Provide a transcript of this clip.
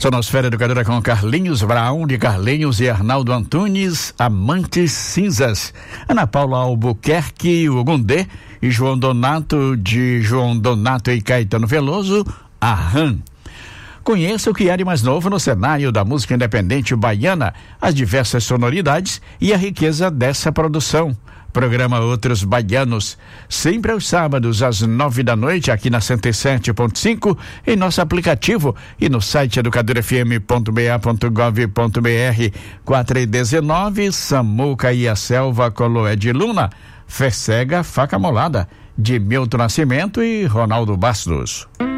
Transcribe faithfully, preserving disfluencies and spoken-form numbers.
Sonosfera Educadora com Carlinhos Brown, de Carlinhos e Arnaldo Antunes, Amantes Cinzas. Ana Paula Albuquerque, Ogundê e João Donato, de João Donato e Caetano Veloso, Arran. Conheça o que há de mais novo no cenário da música independente baiana, as diversas sonoridades e a riqueza dessa produção. Programa Outros Baianos, sempre aos sábados às nove da noite, aqui na cento e sete ponto cinco, em nosso aplicativo e no site educador f m ponto b a ponto gov ponto b r. quatro e dezenove, Samuca e a Selva, Coloé de Luna, Fecega, Faca Molada, de Milton Nascimento e Ronaldo Bastos.